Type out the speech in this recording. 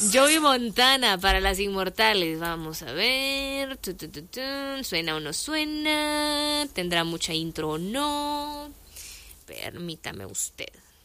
Joey Montana para las inmortales. Vamos a ver. ¿Suena o no suena? ¿Tendrá mucha intro o no? Permítame usted.